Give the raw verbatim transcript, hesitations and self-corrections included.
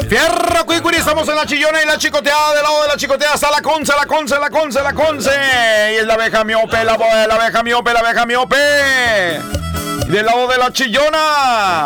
Fierro, Cuicuri, estamos en la chillona y la chicoteada. Del lado de la chicoteada está la Conce, la Conce, la Conce, la Conce. Y es la abeja miope, la, la abeja miope, la abeja miope. Y del lado de la chillona